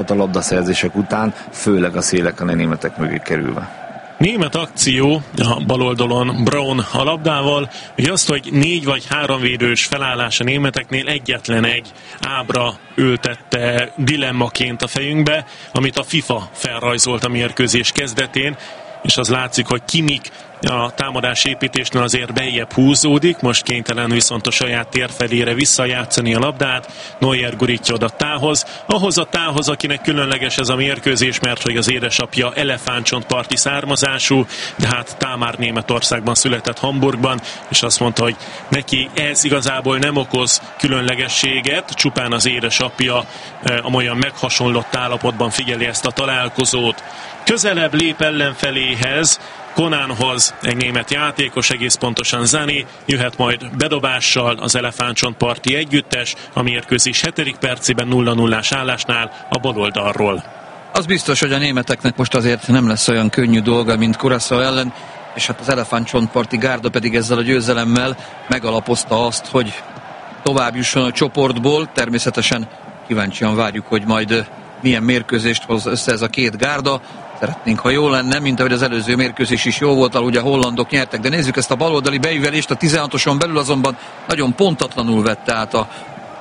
a labdaszerzések után, főleg a széleken a németek mögé kerülve. Német akció a baloldalon, Braun a labdával, ugye azt, hogy 4 vagy 3 védős felállás a németeknél egyetlen egy ábra ültette dilemmaként a fejünkbe, amit a FIFA felrajzolt a mérkőzés kezdetén, és az látszik, hogy Kimmich a támadás építésnél azért bejjebb húzódik, most kénytelen viszont a saját tér felére visszajátszani a labdát, Neuer gurítja oda Tához, ahhoz a Tához, akinek különleges ez a mérkőzés, mert hogy az édesapja elefántcsontparti származású, de hát Tá már Németországban született, Hamburgban, és azt mondta, hogy neki ez igazából nem okoz különlegességet, csupán az édesapja amolyan meghasonlott állapotban figyeli ezt a találkozót. Közelebb lép ellenfeléhez, Konánhoz egy német játékos, egész pontosan Zani, jöhet majd bedobással az elefántcsontparti együttes, a mérkőzés 7. percében 0-0-ás állásnál a baloldalról. Az biztos, hogy a németeknek most azért nem lesz olyan könnyű dolga, mint Curaçao ellen, és hát az elefántcsontparti gárda pedig ezzel a győzelemmel megalapozta azt, hogy tovább jusson a csoportból. Természetesen kíváncsian várjuk, hogy majd milyen mérkőzést hoz össze ez a két gárda. Szeretnénk, ha jó lenne, mint ahogy az előző mérkőzés is jó volt, ugye a hollandok nyertek, de nézzük ezt a baloldali beívelést, a 16-oson belül azonban nagyon pontatlanul vette át a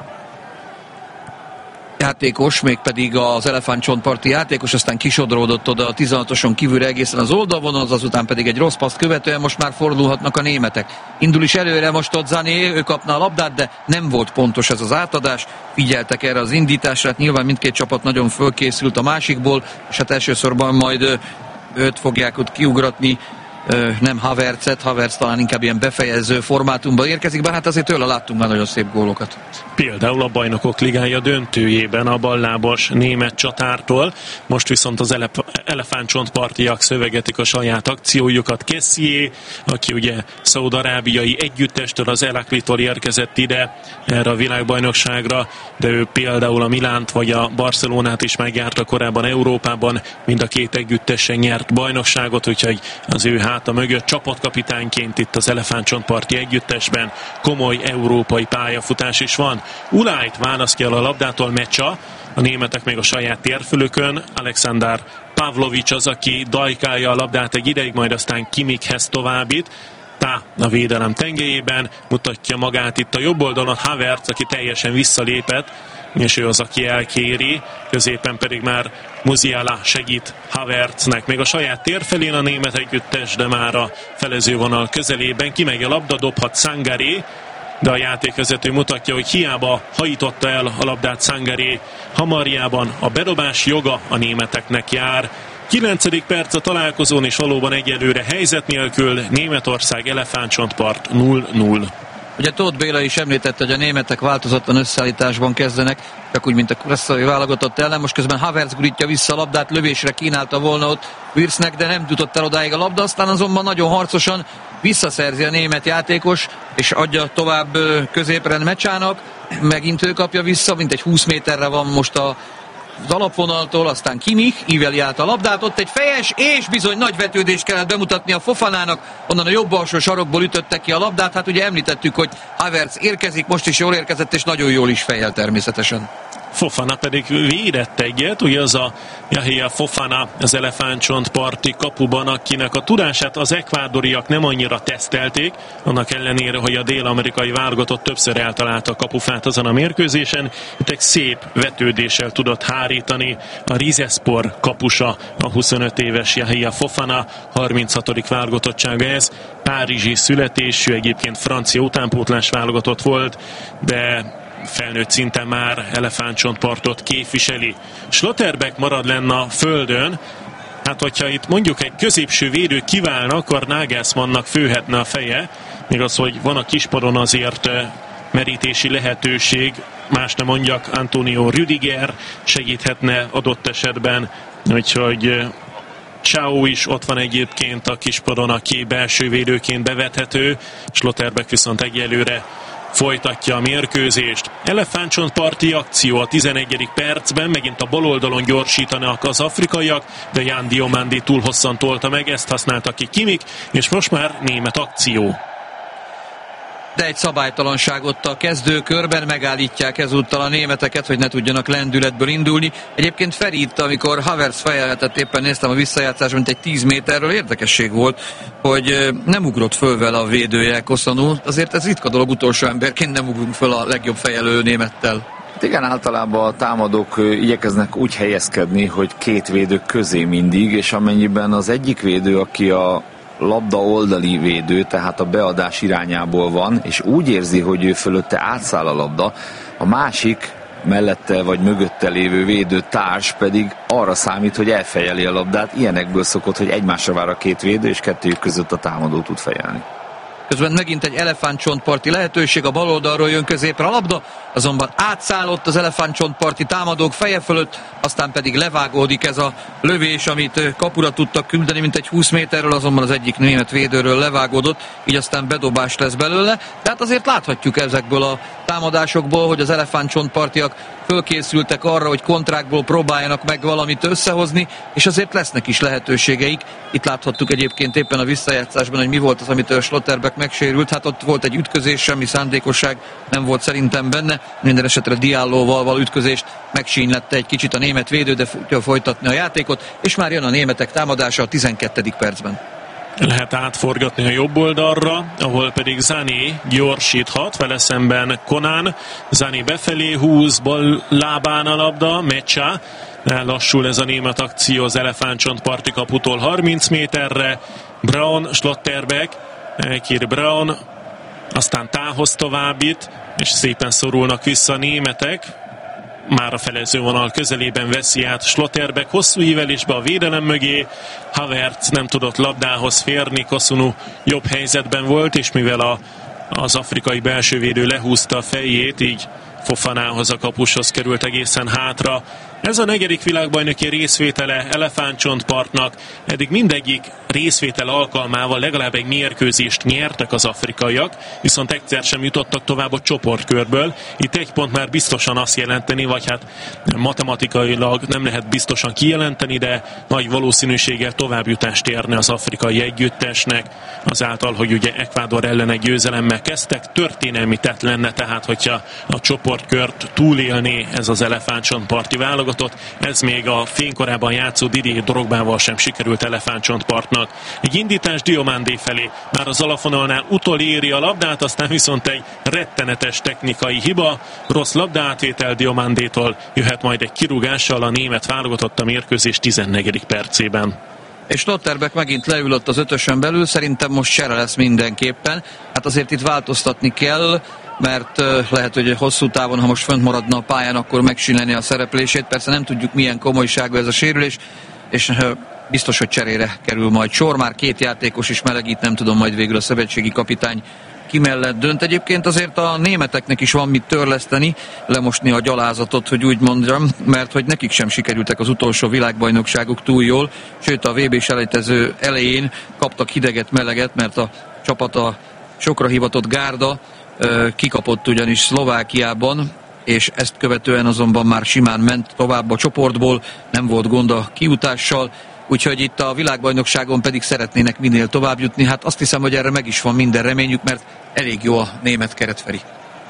játékos, mégpedig az elefántcsontparti játékos, aztán kisodródott oda a 16-oson kívülre egészen az oldalvonalhoz, azután pedig egy rossz paszt követően most már fordulhatnak a németek. Indul is előre most ott Zani, ő kapna a labdát, de nem volt pontos ez az átadás, figyeltek erre az indításra, hát nyilván mindkét csapat nagyon fölkészült a másikból, és hát elsősorban majd őt fogják ott kiugratni, nem Havertzet, Havertz talán inkább ilyen befejező formátumban érkezik, bár hát azért tőle láttunk már nagyon szép gólokat. Például a Bajnokok Ligája döntőjében a ballábas német csatártól, most viszont az elefántcsontpartiak szövegetik a saját akciójukat. Kessié, aki ugye szaúd-arábiai együttestől, az El Aklitól érkezett ide erre a világbajnokságra, de ő például a Milánt vagy a Barcelonát is megjárta korábban Európában, mind a két együttesen nyert bajnokságot, úgyhogy az ő háta mögött csapatkapitányként itt az elefántcsontparti együttesben komoly európai pályafutás is van. Ulajt választ el a labdától Mecsa, a németek még a saját térfülökön, Alexander Pavlovics az, aki dajkálja a labdát egy ideig, majd aztán Kimmichhez továbbít. Tá a védelem tengelyében mutatja magát itt a jobb oldalon, Havertz, aki teljesen visszalépett, és ő az, aki elkéri, középen pedig már Musiala segít Havertznek. Még a saját térfelén a német együttes, de már a felezővonal közelében kimegy a labda, dobhat Sangaré, de a játékvezető mutatja, hogy hiába hajította el a labdát Sangaré hamarjában, a bedobás joga a németeknek jár. 9. perc a találkozón, és valóban egyelőre helyzet nélkül Németország elefántcsontpart 0-0. Ugye Tóth Béla is említette, hogy a németek változatlan összeállításban kezdenek, csak úgy, mint a Curaçao válogatott ellen. Most közben Havertz gurítja vissza a labdát, lövésre kínálta volna ott Wirtznek, de nem jutott el odáig a labda, aztán azonban nagyon harcosan visszaszerzi a német játékos, és adja tovább középre Mecsának, megint ő kapja vissza, mint egy 20 méterre van most az alapvonaltól, aztán Kimmich íveli át a labdát, ott egy fejes, és bizony nagy vetődést kellett bemutatni a Fofanának, onnan a jobb alsó sarokból ütötte ki a labdát, hát ugye említettük, hogy Havertz érkezik, most is jól érkezett, és nagyon jól is fejjel természetesen. Fofana pedig védett egyet, ugye az a Yahya Fofana az elefántcsontparti kapuban, akinek a tudását az ekvádoriak nem annyira tesztelték, annak ellenére, hogy a dél-amerikai válogatott többször eltalálta a kapufát azon a mérkőzésen. Itt egy szép vetődéssel tudott hárítani a Rizespor kapusa, a 25 éves Yahya Fofana, 36. válogatottsága ez, párizsi születésű, egyébként francia utánpótlás válogatott volt, de felnőtt szinten már elefántcsontpartot képviseli. Schlotterbeck marad lenne a földön, hát hogyha itt mondjuk egy középső védő kiválna, akkor Nagelsmannnak főhetne a feje, még az, hogy van a kispadon azért merítési lehetőség, más nem mondjak, Antonio Rüdiger segíthetne adott esetben, úgyhogy Chao is ott van egyébként a kispadon, aki belső védőként bevethető, Schlotterbeck viszont egyelőre folytatja a mérkőzést. Elefántcsontparti akció a 11. percben, megint a baloldalon gyorsítanak az afrikaiak, de Jan Diomandi túl hosszan tolta meg, ezt használta ki Kimmich, és most már német akció. de egy szabálytalanság ott a kezdőkörben, megállítják ezúttal a németeket, hogy ne tudjanak lendületből indulni. Egyébként Feri itt, amikor Havertz fejelhetett, éppen néztem a visszajátszás, mint egy 10 méterről, érdekesség volt, hogy nem ugrott föl vele a védője Koszanú. Azért ez ritka dolog, utolsó emberként nem ugrunk föl a legjobb fejelő némettel. Igen, általában a támadók igyekeznek úgy helyezkedni, hogy két védő közé mindig, és amennyiben az egyik védő, aki a labda oldali védő, tehát a beadás irányából van, és úgy érzi, hogy ő fölötte átszáll a labda, a másik mellette vagy mögötte lévő védő társ pedig arra számít, hogy elfejeli a labdát. Ilyenekből szokott, hogy egymásra vár a két védő, és kettőjük között a támadó tud fejelni. Közben megint egy elefántcsontparti lehetőség, a bal oldalról jön középre a labda, azonban átszállott az elefántcsontparti támadók feje fölött, aztán pedig levágódik ez a lövés, amit kapura tudtak küldeni, mint egy 20 méterről, azonban az egyik német védőről levágódott, így aztán bedobás lesz belőle. Tehát azért láthatjuk ezekből a támadásokból, hogy az elefántcsontpartiak fölkészültek arra, hogy kontrákból próbáljanak meg valamit összehozni, és azért lesznek is lehetőségeik. Itt láthattuk egyébként éppen a visszajátszásban, hogy mi volt az, amitől Schlotterbeck megsérült. Hát ott volt egy ütközés, semmi szándékosság nem volt szerintem benne. Minden esetre Dialloval való ütközést megsínylette egy kicsit a német védő, de tudja folytatni a játékot, és már jön a németek támadása a 12. percben. Lehet átforgatni a jobb oldalra, ahol pedig Zané gyorsíthat, vele szemben Conan. Zané befelé húz, bal lábán a labda, Mecsa. Ellassul ez a német akció az elefántcsontparti kaputól 30 méterre. Braun, Schlotterbeck, elkér Braun, aztán tához továbbít, és szépen szorulnak vissza a németek. Már a felezővonal közelében veszi át Schlotterbeck hosszú ívelésbe a védelem mögé. Havertz nem tudott labdához férni, Koszunu jobb helyzetben volt, és mivel az afrikai belsővédő lehúzta a fejét, így Fofanához, a kapushoz került egészen hátra. Ez a 4. világbajnoki részvétele elefántcsontpartnak. Eddig mindegyik részvétel alkalmával legalább egy mérkőzést nyertek az afrikaiak, viszont egyszer sem jutottak tovább a csoportkörből. Itt egy pont már biztosan azt jelenteni, vagy hát matematikailag nem lehet biztosan kijelenteni, de nagy valószínűséggel továbbjutást érne az afrikai együttesnek, azáltal, hogy ugye Ecuador ellen egy győzelemmel kezdtek. Történelmi tett lenne tehát, hogyha a csoportkört túlélné ez az elefántcsontparti válogatott. Ez még a fénykorában játszó Didier Drogbával sem sikerült elefántcsontpartnak. Egy indítás Diomandé felé, már az alapvonalnál utoléri a labdát, aztán viszont egy rettenetes technikai hiba, rossz labdaátvétel Diomandétól, jöhet majd egy kirúgással a német válogatott a mérkőzés 14. percében. És Schlotterbeck megint leülött az ötösön belül, szerintem most csere lesz mindenképpen. Hát azért itt változtatni kell, mert lehet, hogy hosszú távon, ha most fönt maradna a pályán, akkor megsínleni a szereplését. Persze nem tudjuk, milyen komolyságú ez a sérülés, és biztos, hogy cserére kerül majd sor. Már 2 játékos is melegít, nem tudom, majd végül a szövetségi kapitány ki mellett dönt. Egyébként azért a németeknek is van mit törleszteni, lemosni a gyalázatot, hogy úgy mondjam, mert hogy nekik sem sikerültek az utolsó világbajnokságuk túl jól, sőt a VB-s elejtező elején kaptak hideget, meleget, mert a csapat, a sokra hivatott gárda kikapott ugyanis Szlovákiában, és ezt követően azonban már simán ment tovább a csoportból, nem volt gond a kijutással, úgyhogy itt a világbajnokságon pedig szeretnének minél tovább jutni. Hát azt hiszem, hogy erre meg is van minden reményük, mert elég jó a német keret, Feri.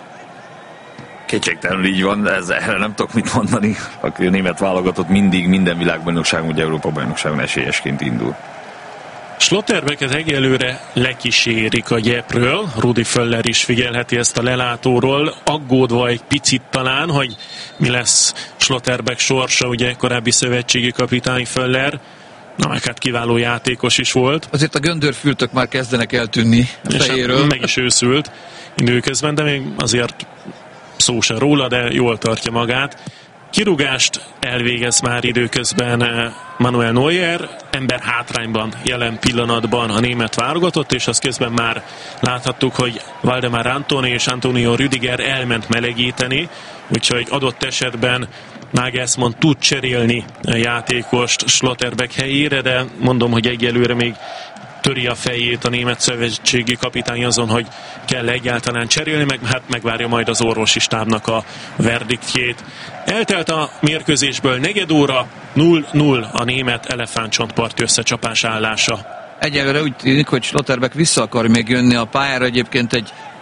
Kétségtelenül így van, erre nem tudok mit mondani. A német válogatott mindig minden világbajnokságon, vagy Európa-bajnokságon esélyesként indul. Schlotterbecket egyelőre lekísérik a gyepről, Rudi Völler is figyelheti ezt a lelátóról, aggódva egy picit talán, hogy mi lesz Schlotterbeck sorsa, ugye korábbi szövetségi kapitány Völler, na meg hát kiváló játékos is volt. Azért a göndörfültök már kezdenek eltűnni a fejéről. Meg is őszült időközben, de még azért szó sem róla, de jól tartja magát. Kirúgást elvégez már időközben Manuel Neuer, ember hátrányban jelen pillanatban a német válogatott, és azt közben már láthattuk, hogy Waldemar Antoni és Antonio Rüdiger elment melegíteni, úgyhogy adott esetben Nagelsmann tud cserélni a játékost Schlotterbeck helyére, de mondom, hogy egyelőre még töri a fejét a német szövetségi kapitány azon, hogy kell egyáltalán cserélni, meg hát megvárja majd az orvosi stábnak a verdiktjét. Eltelt a mérkőzésből 4 óra, 0-0 a német elefántcsontparti összecsapás állása. Egyelőre úgy tűnik, hogy Schlotterbeck vissza akar még jönni a pályára, egyébként egy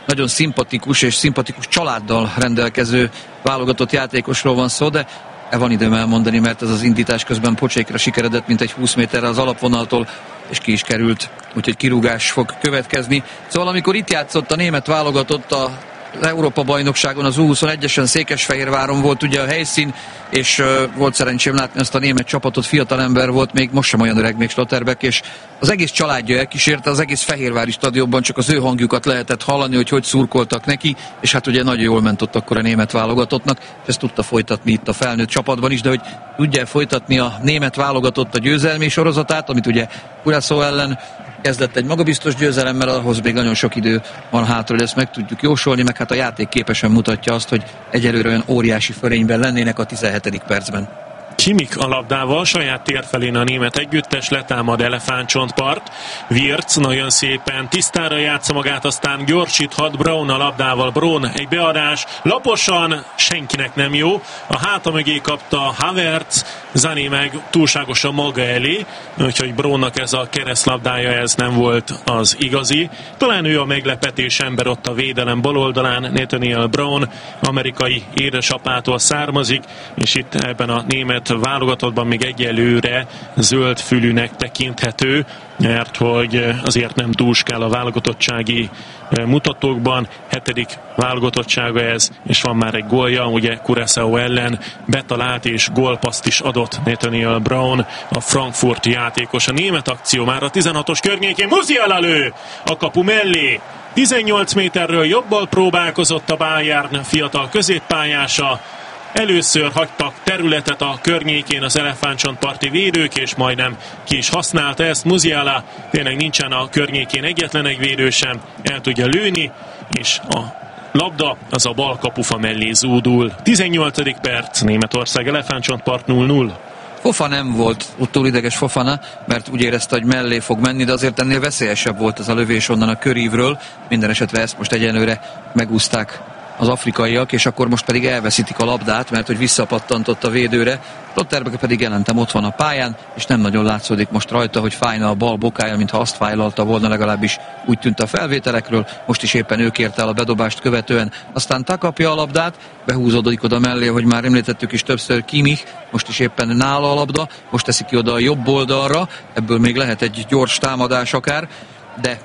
nagyon szimpatikus és szimpatikus családdal rendelkező válogatott játékosról van szó, de van időm elmondani, mert ez az indítás közben pocsékra sikeredett, mint egy 20 méterre az alapvonaltól, és ki is került, úgyhogy kirúgás fog következni. Szóval amikor itt játszott a német válogatott az Európa-bajnokságon, az U21-esen Székesfehérváron volt ugye a helyszín, és volt szerencsém látni azt a német csapatot, fiatalember volt, még most sem olyan öreg még Schlotterbeck, és az egész családja elkísérte, az egész Fehérvári stadionban csak az ő hangjukat lehetett hallani, hogy szurkoltak neki, és hát ugye nagyon jól ment ott akkor a német válogatottnak, és ezt tudta folytatni itt a felnőtt csapatban is, de hogy tudja folytatni a német válogatott a győzelmi sorozatát, amit ugye Curaçao ellen kezdett egy magabiztos győzelemmel, ahhoz még nagyon sok idő van hátra, hogy ezt meg tudjuk jósolni, meg hát a játék képesen mutatja azt, hogy egyelőre olyan óriási fölényben lennének a 17. percben. Kimmich a labdával, saját tér felén a német együttes, letámad Elefántcsontpart. Wirtz nagyon szépen tisztára játsza magát, aztán gyorsíthat Braun a labdával. Braun egy beadás, laposan, senkinek nem jó. A háta mögé kapta Havertz, Sané meg túlságosan maga elé, úgyhogy Braunnak ez a keresztlabdája, ez nem volt az igazi. Talán ő a meglepetés ember ott a védelem baloldalán, Nathaniel Braun, amerikai édesapától származik, és itt ebben a német válogatottban még egyelőre zöld fülűnek tekinthető, mert hogy azért nem túlskál a válogatottsági mutatókban. 7. válogatottsága ez, és van már egy gólja, ugye Curaçao ellen betalált, és gólpaszt is adott Nathaniel Braun, a frankfurti játékos. A német akció már a 16-os környékén, Musiala lő a kapu mellé, 18 méterről jobbal próbálkozott a Bayern fiatal középpályása. Először hagytak területet a környékén az elefántcsontparti védők, és majdnem ki is használta ezt. Musiala tényleg nincsen a környékén egyetlen egy védő sem, el tudja lőni, és a labda az a bal kapufa mellé zúdul. 18. perc, Németország Elefántcsontpart 0-0. Fofa nem volt túl ideges Fofana, mert úgy érezte, hogy mellé fog menni, de azért ennél veszélyesebb volt ez a lövés onnan a körívről. Minden esetre ezt most egyenlőre megúszták az afrikaiak, és akkor most pedig elveszítik a labdát, mert hogy visszapattantott a védőre. Schlotterbeck pedig jelentem ott van a pályán, és nem nagyon látszódik most rajta, hogy fájna a bal bokája, mintha azt fájlalta volna, legalábbis úgy tűnt a felvételekről. Most is éppen ő kérte el a bedobást követően. Aztán takapja a labdát, behúzódik oda mellé, hogy már említettük is többször, Kimmich, most is éppen nála a labda, most teszi ki oda a jobb oldalra, ebből még lehet egy gyors támadás akár, de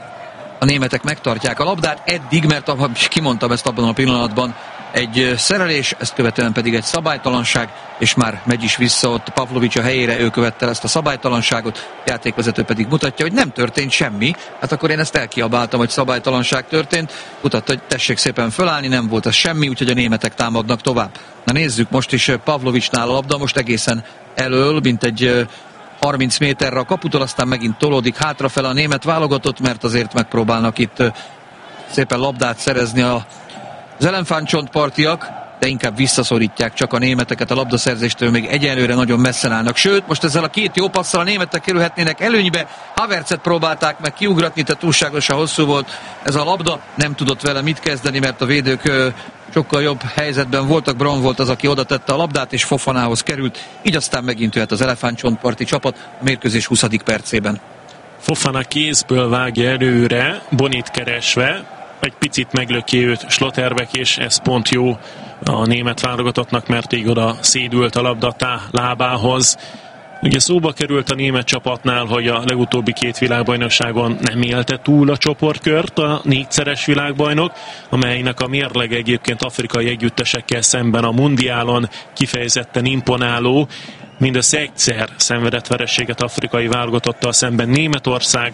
a németek megtartják a labdát eddig, mert kimondtam ezt abban a pillanatban, egy szerelés, ezt követően pedig egy szabálytalanság, és már megy is vissza ott Pavlovics a helyére, ő követte ezt a szabálytalanságot, játékvezető pedig mutatja, hogy nem történt semmi, hát akkor én ezt elkiabáltam, hogy szabálytalanság történt, mutatta, hogy tessék szépen fölállni, nem volt ez semmi, úgyhogy a németek támadnak tovább. Na nézzük, most is Pavlovicsnál a labda, most egészen elől, mint egy 30 méterre a kaputól, aztán megint tolódik hátrafele a német válogatott, mert azért megpróbálnak itt szépen labdát szerezni az elefántcsontpartiak, de inkább visszaszorítják csak a németeket a labdaszerzéstől, még egyenlőre nagyon messzen állnak. Sőt, most ezzel a két jó passzal a németek kerülhetnének előnybe. Havertzet próbálták meg kiugratni, tehát túlságosan hosszú volt ez a labda, nem tudott vele mit kezdeni, mert a védők sokkal jobb helyzetben voltak. Braun volt az, aki oda tette a labdát, és Fofanához került, így aztán megint jöhet az elefántcsontparti csapat a mérkőzés 20. percében. Fofana kézből vágja előre, Bonit keresve, egy picit meglöki őt Schlotterbeck, és ez pont jó a német válogatottnak, mert így oda szédült a labda lábához. Ugye szóba került a német csapatnál, hogy a legutóbbi 2 világbajnokságon nem élte túl a csoportkört a 4-szeres világbajnok, amelynek a mérlege egyébként afrikai együttesekkel szemben a mundiálon kifejezetten imponáló. Mindössze egyszer szenvedett vereséget afrikai válogatottal szemben Németország,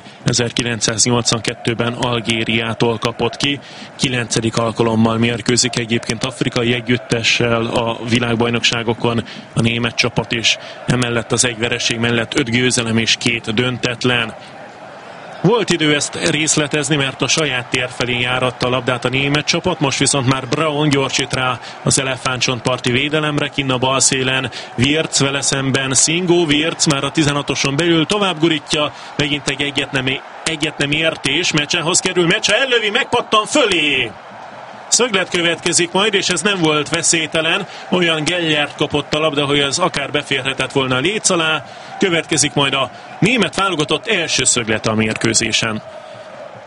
1982-ben Algériától kapott ki. 9. alkalommal mérkőzik egyébként afrikai együttessel a világbajnokságokon a német csapat is. Emellett az egy vereség mellett 5 győzelem és 2 döntetlen. Volt idő ezt részletezni, mert a saját tér felé járatta a labdát a német csapat, most viszont már Braun gyorsít rá az elefántcsontparti védelemre, kinn a bal szélen Wirtz, vele szemben Singo, Wirtz már a 16-oson belül tovább gurítja, megint egy egyet nem értés, Mecsehoz kerül, Mecse ellövi, megpattan fölé! Szöglet következik majd, és ez nem volt veszélytelen, olyan Gellert kapott a labda, hogy ez akár beférhetett volna a léc alá. Következik majd a német válogatott első szöglete a mérkőzésen.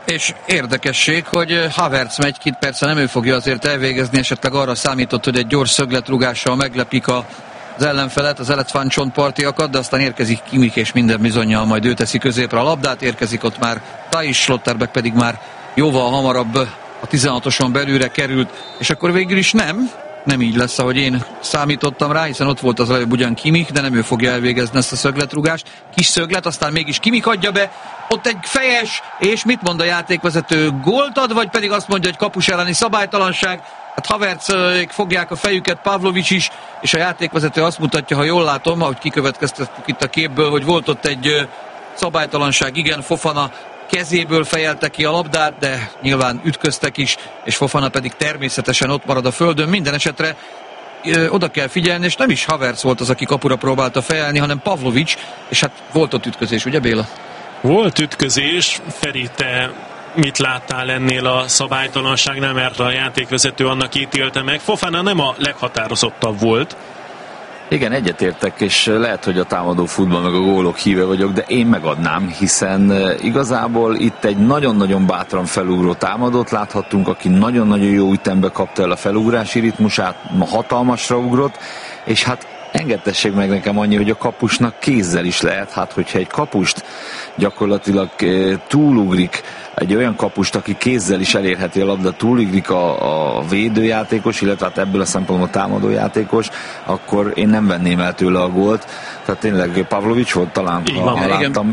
És érdekesség, hogy Havertz megy ki, persze nem ő fogja azért elvégezni, esetleg arra számított, hogy egy gyors szögletrúgással meglepik az ellenfelet, az elefántcsontpartiakat, de aztán érkezik Kimmich, és minden bizonnyal majd ő teszi középre a labdát, érkezik ott már Thijs, Schlotterbeck pedig már jóval hamarabb a 16-oson belülre került, és akkor végül is nem így lesz, ahogy én számítottam rá, hiszen ott volt az előbb ugyan Kimmich, de nem ő fogja elvégezni ezt a szögletrúgást. Kis szöglet, aztán mégis Kimmich adja be, ott egy fejes, és mit mond a játékvezető, gólt ad, vagy pedig azt mondja, hogy kapus elleni szabálytalanság. Hát Havertzék fogják a fejüket, Pavlovics is, és a játékvezető azt mutatja, ha jól látom, ahogy kikövetkeztettük itt a képből, hogy volt ott egy szabálytalanság, igen, Fofana kezéből fejelte ki a labdát, de nyilván ütköztek is, és Fofana pedig természetesen ott marad a földön. Minden esetre oda kell figyelni, és nem is Havertz volt az, aki kapura próbálta fejelni, hanem Pavlovics, és hát volt ott ütközés, ugye Béla? Volt ütközés. Feri, te mit láttál ennél a szabálytalanságnál, mert a játékvezető annak ítélte meg? Fofana nem a leghatározottabb volt. Igen, egyetértek, és lehet, hogy a támadó futball meg a gólok híve vagyok, de én megadnám, hiszen igazából itt egy nagyon-nagyon bátran felugró támadót láthattunk, aki nagyon-nagyon jó ütembe kapta el a felugrási ritmusát, hatalmasra ugrott, és hát engedtessék meg nekem annyi, hogy a kapusnak kézzel is lehet, hát hogyha egy kapust gyakorlatilag túlugrik, egy olyan kapust, aki kézzel is elérheti a labda, túlugrik a védőjátékos, illetve hát ebből a szempontból támadójátékos, akkor én nem venném el tőle a gólt. Tehát tényleg Pavlovics volt talán, ha láttam.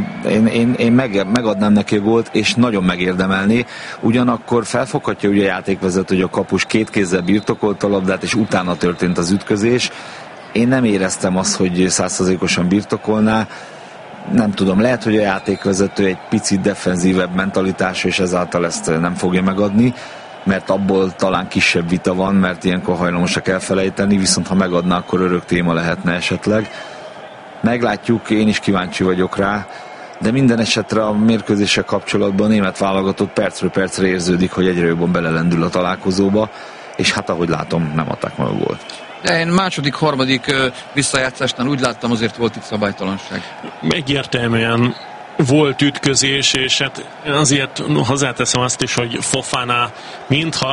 Én megadnám neki a gólt, és nagyon megérdemelné. Ugyanakkor felfoghatja ugye a játékvezető, hogy a kapus két kézzel birtokolta a labdát, és utána történt az ütközés. Én nem éreztem azt, hogy 100%-osan birtokolná. Nem tudom, lehet, hogy a játékvezető egy picit defenzívebb mentalitású, és ezáltal ezt nem fogja megadni, mert abból talán kisebb vita van, mert ilyenkor hajlamosak elfelejteni, viszont ha megadná, akkor örök téma lehetne esetleg. Meglátjuk, én is kíváncsi vagyok rá, de minden esetre a mérkőzéssel kapcsolatban a német válogatott percről percre érződik, hogy egyre jobban belelendül a találkozóba, és hát ahogy látom, nem adták meg a gólt. De én második, harmadik visszajátszásnál úgy láttam, azért volt itt szabálytalanság. Egyértelműen volt ütközés, és hát azért hozzáteszem azt is, hogy Fofana mintha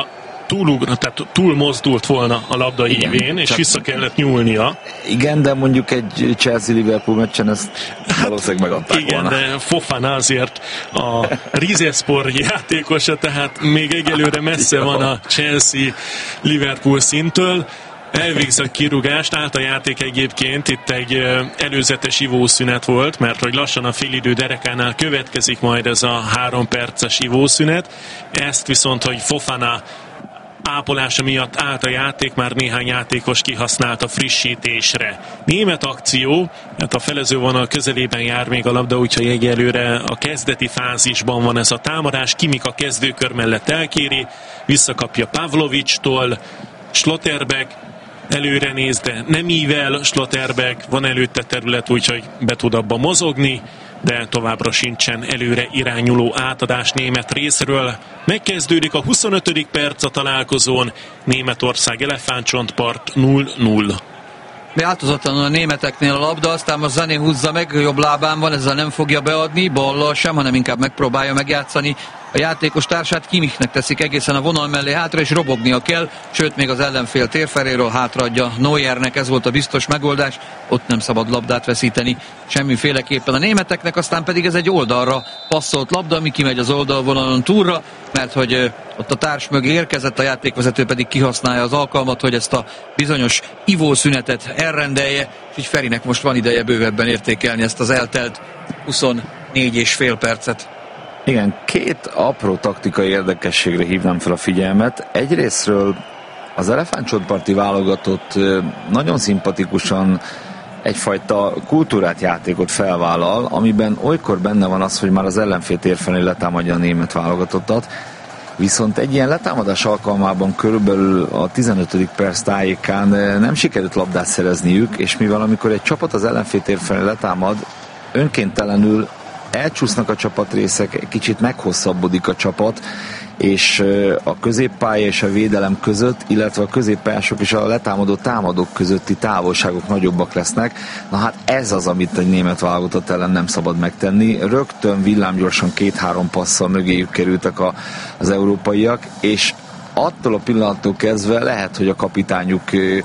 túl mozdult volna a labda ívén, és vissza kellett nyúlnia. Igen, de mondjuk egy Chelsea-Liverpool meccsen ezt valószínűleg megadták igen, volna. de Fofana azért a Rizespor játékosa, tehát még egyelőre messze van a Chelsea-Liverpool szintől. Elvégzi a kirúgást, állt a játék egyébként, itt egy előzetes ivószünet volt, mert hogy lassan a félidő derekánál következik majd ez a 3 perces ivószünet. Ezt viszont, hogy Fofana ápolása miatt állt a játék, már néhány játékos kihasználta frissítésre. Német akció, hát a felezővonal közelében jár még a labda, úgyhogy egyelőre a kezdeti fázisban van ez a támadás. Kimmich a kezdőkör mellett elkéri, visszakapja Pavlovicstól, Schlotterbeck előre néz, de nem ível Schlotterbeck, van előtte terület, úgyhogy be tud abba mozogni, de továbbra sincsen előre irányuló átadás német részről. Megkezdődik a 25. perc a találkozón, Németország elefántcsontpart 0-0. Változatlanul a németeknél a labda, aztán a Sané húzza meg, jobb lábán van, ezzel nem fogja beadni, ballal sem, hanem inkább megpróbálja megjátszani a játékos társát. Kimmichnek teszik egészen a vonal mellé hátra, és robognia kell, sőt még az ellenfél térfeléről hátraadja Neuernek, ez volt a biztos megoldás, ott nem szabad labdát veszíteni semmiféleképpen a németeknek, aztán pedig ez egy oldalra passzolt labda, ami kimegy az oldalvonalon túlra, mert hogy ott a társ mögé érkezett, a játékvezető pedig kihasználja az alkalmat, hogy ezt a bizonyos ivószünetet elrendelje, és így Ferinek most van ideje bővebben értékelni ezt az eltelt 24,5 percet. Igen, két apró taktikai érdekességre hívnám fel a figyelmet. Egyrésztről az elefántcsontparti válogatott nagyon szimpatikusan egyfajta kultúrát, játékot felvállal, amiben olykor benne van az, hogy már az ellenfél térfelé letámadja a német válogatottat, viszont egy ilyen letámadás alkalmában körülbelül a 15. perc tájékán nem sikerült labdát szerezniük, és mivel amikor egy csapat az ellenfél térfelé letámad, önkéntelenül elcsúsznak a csapatrészek, kicsit meghosszabbodik a csapat, és a középpálya és a védelem között, illetve a középpályások és a letámadó támadók közötti távolságok nagyobbak lesznek. Na hát ez az, amit egy német válogatott ellen nem szabad megtenni. Rögtön villámgyorsan 2-3 passzal mögéjük kerültek az európaiak, és attól a pillanattól kezdve lehet, hogy a kapitányuk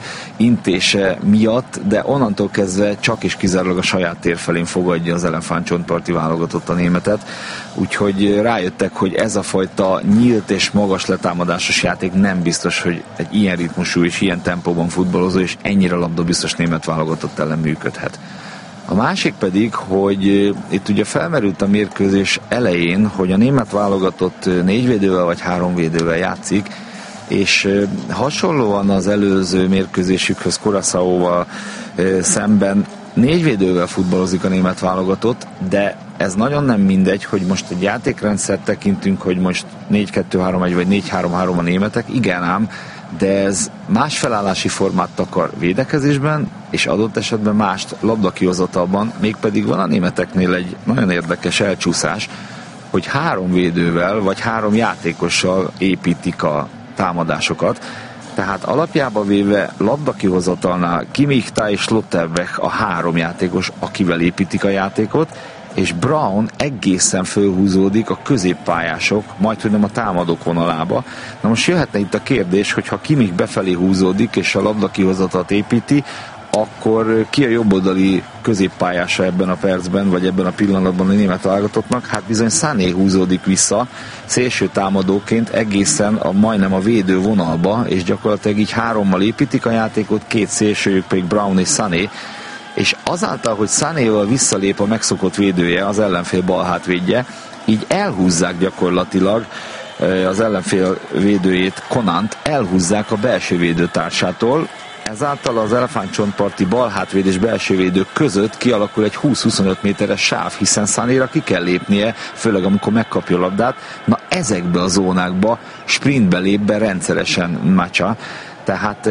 intése miatt, de onnantól kezdve csak és kizárólag a saját tér felén fogadja az elefántcsontparti válogatott a németet. Úgyhogy rájöttek, hogy ez a fajta nyílt és magas letámadásos játék nem biztos, hogy egy ilyen ritmusú és ilyen tempóban futballozó és ennyire labdabiztos német válogatott ellen működhet. A másik pedig, hogy itt ugye felmerült a mérkőzés elején, hogy a német válogatott 4 védővel vagy 3 védővel játszik, és hasonlóan az előző mérkőzésükhöz Curaçaóval szemben 4 védővel futballozik a német válogatott, de ez nagyon nem mindegy, hogy most egy játékrendszert tekintünk, hogy most 4-2-3-1 vagy 4-3-3 a németek, igen ám, de ez más felállási formát akar védekezésben, és adott esetben mást labdakihozatalban, mégpedig van a németeknél egy nagyon érdekes elcsúszás, hogy 3 védővel vagy 3 játékossal építik a támadásokat, tehát alapjába véve labdakihozatalnál Kimmich és Schlotterbeck a 3 játékos, akivel építik a játékot, és Braun egészen fölhúzódik a középpályások, majdhogy nem a támadók vonalába. Na most jöhetne itt a kérdés, hogy ha Kimmich befelé húzódik és a labdakihozatalt építi, akkor ki a jobboldali középpályása ebben a percben, vagy ebben a pillanatban a német válogatottnak? Hát bizony Sané húzódik vissza szélső támadóként egészen majdnem a védő vonalba, és gyakorlatilag így 3-mal építik a játékot, 2 szélsőjük pedig Braun és Sané, és azáltal, hogy Sanéval visszalép a megszokott védője, az ellenfél bal hátvédje, így elhúzzák gyakorlatilag az ellenfél védőjét, Konant, elhúzzák a belső védőtársától, ezáltal az elefántcsontparti bal hátvéd és belső védők között kialakul egy 20-25 méteres sáv, hiszen Sanéra ki kell lépnie, főleg amikor megkapja a labdát. Na ezekbe a zónákba sprintbe lép be rendszeresen Macha, tehát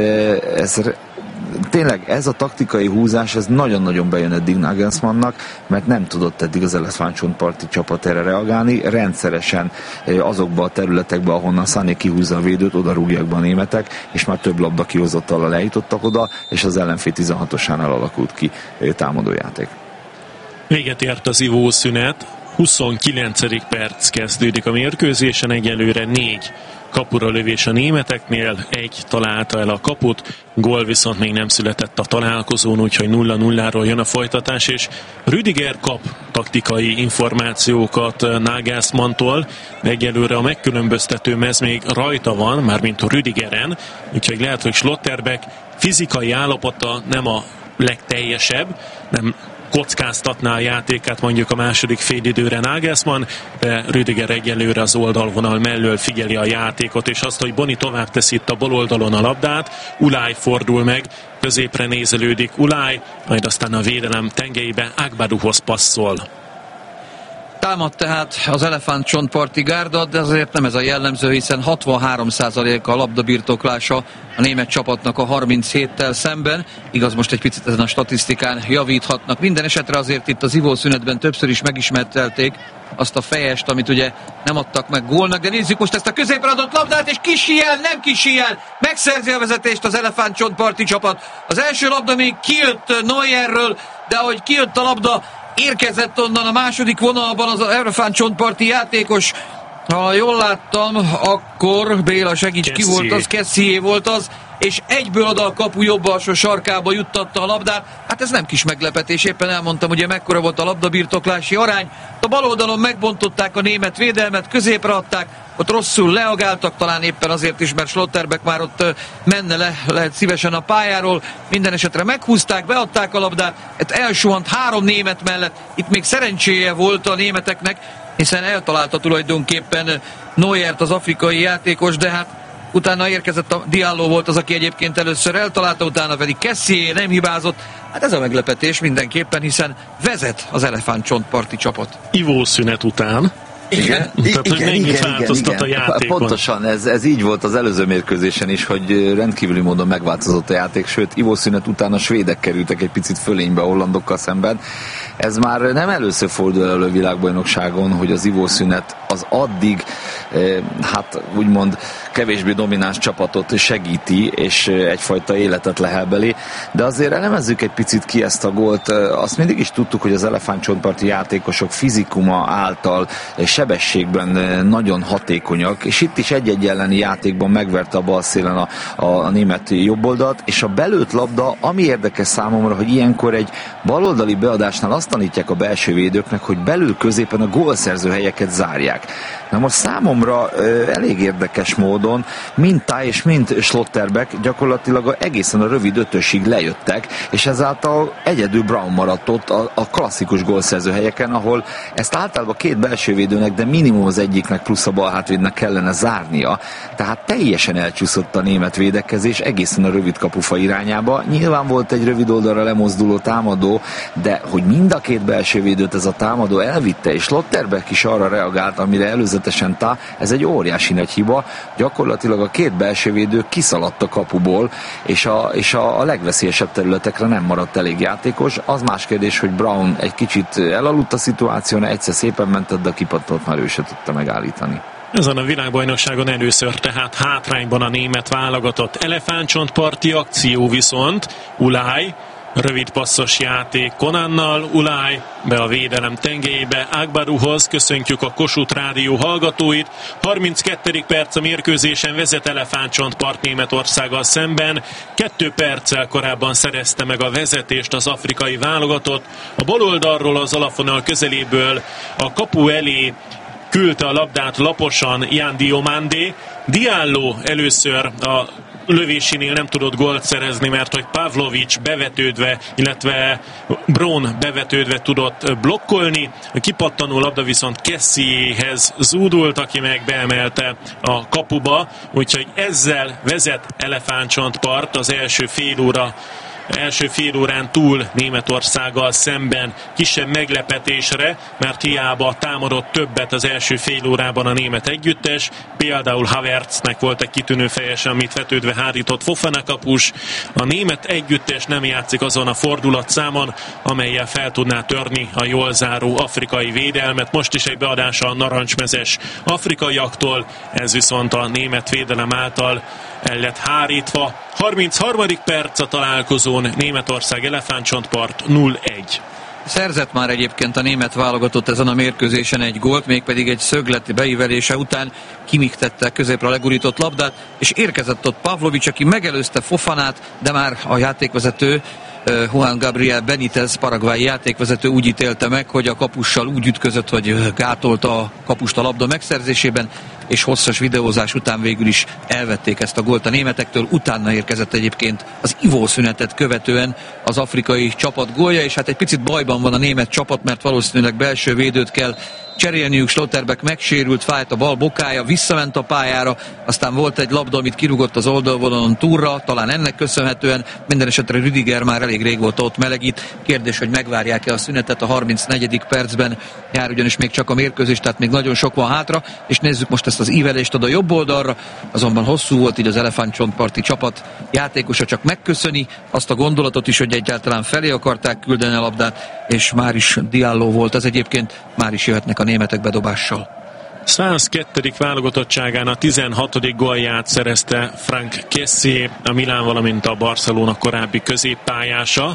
tényleg ez a taktikai húzás, ez nagyon-nagyon bejön eddig Nagelsmannnak, mert nem tudott eddig az elefántcsontparti csapat erre reagálni, rendszeresen azokba a területekbe, ahonnan Sané kihúzza a védőt, oda rúgják be a németek, és már több labda kihozattal lejutottak oda, és az ellenfél 16-osánál alakult ki támadójáték. Véget ért az ivószünet, 29. perc kezdődik a mérkőzésen, egyelőre 4 kapura lövés a németeknél, 1 találta el a kaput, gól viszont még nem született a találkozón, úgyhogy 0-0-ról jön a folytatás, és Rüdiger kap taktikai információkat Nagelsmanntól, egyelőre a megkülönböztető mez még rajta van, mármint a Rüdigeren, úgyhogy lehet, hogy Schlotterbeck fizikai állapota nem a legteljesebb, nem kockáztatná a játékát mondjuk a második félidőre Nagelsmann, de Rüdiger egyelőre az oldalvonal mellől figyeli a játékot, és azt, hogy Boni tovább teszi itt a bal oldalon a labdát, Ulaj fordul meg, középre nézelődik Ulaj, majd aztán a védelem tengelybe Agbaduhoz passzol. Támad tehát az elefántcsontparti gárda, de azért nem ez a jellemző, hiszen 63% a labdabirtoklása a német csapatnak a 37-tel szemben. Igaz, most egy picit ezen a statisztikán javíthatnak. Minden esetre azért itt az ivószünetben többször is megismertelték azt a fejest, amit ugye nem adtak meg gólnak, de nézzük most ezt a középre adott labdát, és kisijel, nem kisijel, megszerzi a vezetést az elefántcsontparti csapat. Az első labda még kijött Neuerről, de ahogy kijött a labda, érkezett onnan a második vonalban az elefántcsontparti játékos. Ha jól láttam, akkor Béla segíts, ki volt az, Kessié volt az, és egyből oda a kapu jobb alsó sarkába juttatta a labdát. Hát ez nem kis meglepetés, éppen elmondtam, ugye mekkora volt a labdabirtoklási arány. A bal oldalon megbontották a német védelmet, középre adták, ott rosszul leagáltak, talán éppen azért is, mert Schlotterbeck már ott menne le, lehet szívesen a pályáról. Minden esetre meghúzták, beadták a labdát, elsuhant 3 német mellett. Itt még szerencséje volt a németeknek, hiszen eltalálta tulajdonképpen Neuert az afrikai játékos, de hát utána érkezett a Diallo volt az, aki egyébként először eltalálta, utána pedig Kessié nem hibázott. Hát ez a meglepetés mindenképpen, hiszen vezet az elefántcsontparti csapat. Ivószünet után Igen. Tehát, hogy mennyit változtat a játékon. Pontosan, ez így volt az előző mérkőzésen is, hogy rendkívüli módon megváltozott a játék, sőt, ivószünet után a svédek kerültek egy picit fölénybe a hollandokkal szemben. Ez már nem először fordul elő a világbajnokságon, hogy az ivószünet az addig, hát úgymond kevésbé domináns csapatot segíti, és egyfajta életet lehelbeli, de azért elemezzük egy picit ki ezt a gólt. Azt mindig is tudtuk, hogy az elefántcsontparti játékosok fizikuma által sebességben nagyon hatékonyak, és itt is egy-egy elleni játékban megverte a bal szélen a német jobboldalt, és a belőtt labda, ami érdekes számomra, hogy ilyenkor egy baloldali beadásnál azt tanítják a belső védőknek, hogy belül középen a gólszerző helyeket zárják. Na most számomra elég érdekes módon mind Tá és mind Schlotterbeck gyakorlatilag egészen a rövid ötösig lejöttek, és ezáltal egyedül Brown maradt ott a klasszikus gólszerző helyeken, ahol ezt általában két belső védőnek, de minimum az egyiknek plusz a balhátvédnek kellene zárnia. Tehát teljesen elcsúszott a német védekezés egészen a rövid kapufa irányába. Nyilván volt egy rövid oldalra lemozduló támadó, de hogy mind a két belső védőt ez a támadó elvitte, és Schlotterbeck is arra reagált, amire előzetesen Tá, ez egy óriási nagy hiba. Gyakorlatilag a két belső védő kiszaladt a kapuból, és a legveszélyesebb területekre nem maradt elég játékos. Az más kérdés, hogy Brown egy kicsit elaludt a szituáción, egyszer szépen mentett, de a kipattant már ő se tudta megállítani. Ezen a világbajnokságon először tehát hátrányban a német válogatott. Elefántcsontparti akció viszont Ulaj, rövid passzos játék Konannal, Ulaj be a védelem tengelyébe Agbaruhoz. Köszöntjük a Kossuth Rádió hallgatóit. 32. perc a mérkőzésen, vezet Elefántcsontpart Németországgal szemben. 2 perccel korábban szerezte meg a vezetést az afrikai válogatott. A baloldalról, az alafonal közeléből a kapu elé küldte a labdát laposan Jan Diomandé. Diallo először a lövésénél nem tudott gólt szerezni, mert hogy Pavlovic bevetődve, illetve Brown bevetődve tudott blokkolni. A kipattanó labda viszont Kessiéhez zúdult, aki meg beemelte a kapuba, úgyhogy ezzel vezet Elefántcsontpart az első fél órán túl Németországgal szemben, kisebb meglepetésre, mert hiába támadott többet az első fél órában a német együttes, például Havertznek volt egy kitűnő fejes, amit vetődve hárított Fofana kapus. A német együttes nem játszik azon a fordulatszámon, amellyel fel tudná törni a jól záró afrikai védelmet. Most is egy beadása a narancsmezes afrikaiaktól, ez viszont a német védelem által el lett hárítva. 33. perc a találkozón, Németország Elefántcsontpart 0-1. Szerzett már egyébként a német válogatott ezen a mérkőzésen egy gólt, mégpedig egy szögleti beívelése után Kimmich tette középre legurított labdát, és érkezett ott Pavlovic, aki megelőzte Fofanát, de már a játékvezető Juan Gabriel Benitez, paraguayi játékvezető úgy ítélte meg, hogy a kapussal úgy ütközött, hogy gátolta a kapust a labda megszerzésében, és hosszas videózás után végül is elvették ezt a gólt a németektől. Utána érkezett egyébként az ivószünetet követően az afrikai csapat gólja, és hát egy picit bajban van a német csapat, mert valószínűleg belső védőt kell cserélniük. Schlotterbeck megsérült, fájt a bal bokája, visszament a pályára, aztán volt egy labda, amit kirúgott az oldalvonalon túlra, talán ennek köszönhetően. Minden esetre Rüdiger már elég régóta ott melegít. Kérdés, hogy megvárják-e a szünetet a 34. percben. Jár ugyanis még csak a mérkőzés, tehát még nagyon sok van hátra, és nézzük most ezt az ívelést oda jobb oldalra, azonban hosszú volt, így az Elefántcsontparti csapat játékosa csak megköszöni azt a gondolatot is, hogy egyáltalán felé akarták küldeni a labdát, és már is Diallo volt ez egyébként, már is jöhetnek a németek bedobással. 102. válogatottságán a 16. gólját szerezte Franck Kessié, a Milán, valamint a Barcelona korábbi középpályása.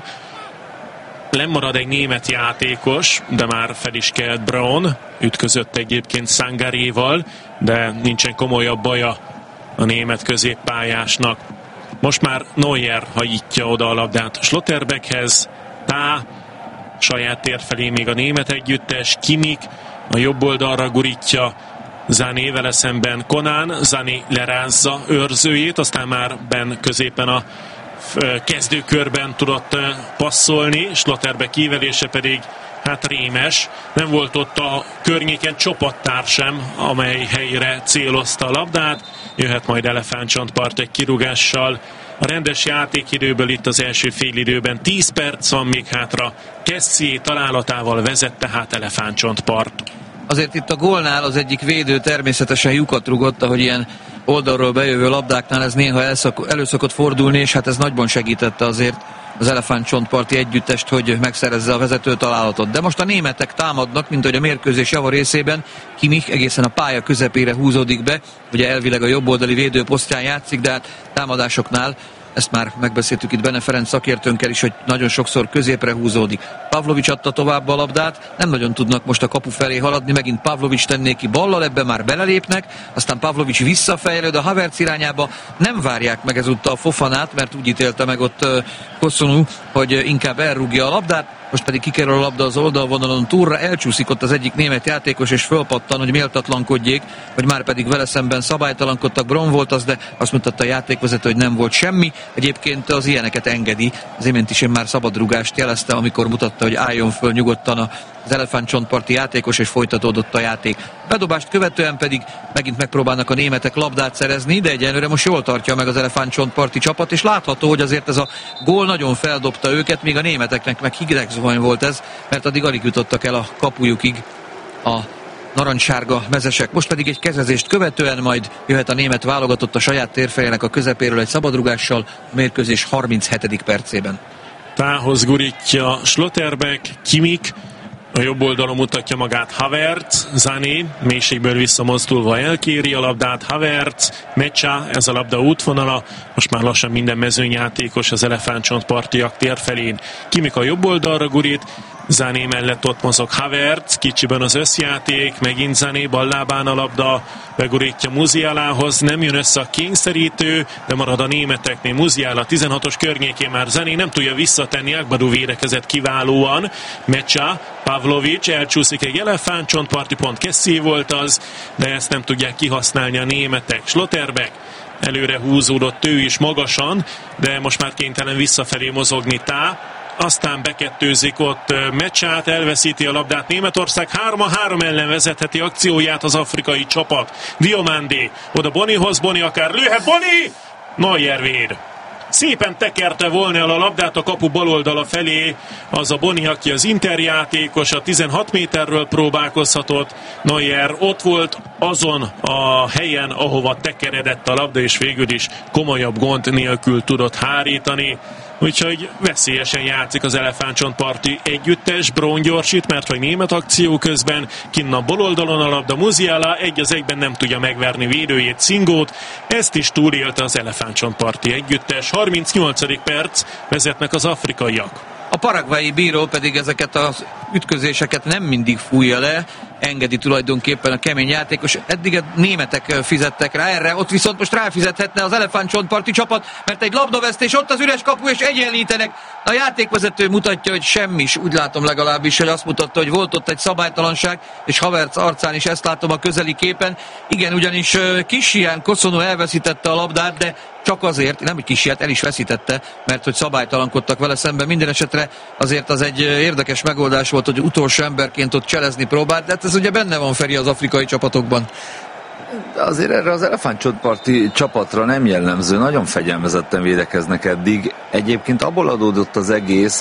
Lemarad egy német játékos, de már fel is kelt Brown, ütközött egyébként Sangaréval, de nincsen komolyabb baja a német középpályásnak. Most már Neuer hajítja oda a labdát Schlotterbeckhez, Tá saját tér felé még a német együttes, Kimmich a jobb oldalra gurítja Sané, vele szemben Conan, Sané lerázza őrzőjét, aztán már benn középen a kezdőkörben tudott passzolni, Schlotterbeck ívelése pedig hát rémes, nem volt ott a környéken csapattárs sem, amely helyre célozta a labdát. Jöhet majd Elefántcsontpart egy kirúgással. A rendes játékidőből itt az első félidőben 10 perc van még hátra. Kessié találatával vezet tehát Elefántcsontpart. Azért itt a gólnál az egyik védő természetesen lyukat rugott, ahogy ilyen oldalról bejövő labdáknál ez néha elő szokott fordulni, és hát ez nagyban segítette azért az elefántcsontparti együttest, hogy megszerezze a vezető találatot. De most a németek támadnak, mint hogy a mérkőzés java részében. Kimmich egészen a pálya közepére húzódik be, ugye elvileg a jobboldali védő posztján játszik, de hát támadásoknál ezt már megbeszéltük itt Bene Ferenc szakértőnkkel is, hogy nagyon sokszor középre húzódik. Pavlovics adta tovább a labdát, nem nagyon tudnak most a kapu felé haladni, megint Pavlovics tenné ki ballal, ebben már belelépnek, aztán Pavlovics visszafejlőd a Havertz irányába, nem várják meg ezúttal Fofanát, mert úgy ítélte meg ott Kosunu, hogy inkább elrúgja a labdát, most pedig kikerül a labda az oldalvonalon túlra, elcsúszik ott az egyik német játékos, és fölpattan, hogy méltatlankodjék, vagy már pedig vele szemben szabálytalankodtak. Bron volt az, de azt mutatta a játékvezető, hogy nem volt semmi. Egyébként az ilyeneket engedi. Az imént is én már szabadrúgást jelezte, amikor mutatta, hogy álljon föl nyugodtan az elefántcsontparti játékos, és folytatódott a játék. Bedobást követően pedig megint megpróbálnak a németek labdát szerezni, de egyenlőre most jól tartja meg az elefántcsontparti csapat, és látható, hogy azért ez a gól nagyon feldobta őket, míg a németeknek meg hideg zuhany volt ez, mert addig alig jutottak el a kapujukig a narancssárga mezesek. Most pedig egy kezezést követően majd jöhet a német válogatott a saját térfejének a közepéről egy szabadrúgással a mérkőzés 37. percében. Tához gurítja Schlotterbeck, Kimmich, a jobb oldalon mutatja magát Havertz, Sané mélységből visszamozdulva elkéri a labdát, Havertz, Mecsa, ez a labda útvonala, most már lassan minden mezőnyjátékos az elefántcsontpartiak térfelén. Kimmich a jobb oldalra gurít, Sané mellett ott mozog Havertz, kicsiben az összjáték, megint Sané ballábán a labda, begurítja Musialához, nem jön össze a kényszerítő, de marad a németeknél. Musiala 16-os környékén már Sané nem tudja visszatenni, Agbadou védekezett kiválóan, Mecsa, Pavlovics, elcsúszik egy elefántcsontparti pont, Kessie volt az, de ezt nem tudják kihasználni a németek. Schlotterbeck előre húzódott ő is magasan, de most már kénytelen visszafelé mozogni Tá, aztán bekettőzik ott Mecsát, elveszíti a labdát Németország, 3-3 ellen vezetheti akcióját az afrikai csapat. Diomandé, oda Bonihoz, Boni akár lőhet, Boni! Neuer véd. Szépen tekerte volna el a labdát a kapu baloldala felé, az a Boni, aki az Inter játékos, a 16 méterről próbálkozhatott. Neuer ott volt azon a helyen, ahova tekeredett a labda, és végül is komolyabb gond nélkül tudott hárítani. Úgyhogy veszélyesen játszik az elefántcsontparti együttes, Bron gyorsít, mert hogy német akció közben, kinn a baloldalon a labda, Musiala 1-1 nem tudja megverni védőjét, Szingót, ezt is túlélte az elefántcsontparti együttes. 38. perc, vezetnek az afrikaiak. A paragvái bíró pedig ezeket az ütközéseket nem mindig fújja le, engedi tulajdonképpen a kemény játékos. Eddig a németek fizettek rá erre, ott viszont most ráfizethetne az elefántcsontparti csapat, mert egy labdavesztés, ott az üres kapu, és egyenlítenek. A játékvezető mutatja, hogy semmis, úgy látom legalábbis, hogy azt mutatta, hogy volt ott egy szabálytalanság, és Havertz arcán is ezt látom a közeli képen. Igen, ugyanis Kishián Kosunu elveszítette a labdát, de csak azért, nem egy Kishiát, el is veszítette, mert hogy szabálytalankodtak vele szemben. Minden esetre azért az egy érdekes megoldás volt, hogy utolsó emberként ott cselezni próbált, de hát ez ugye benne van, Feri, az afrikai csapatokban. De azért erre az elefántcsontparti csapatra nem jellemző, nagyon fegyelmezetten védekeznek eddig. Egyébként abból adódott az egész,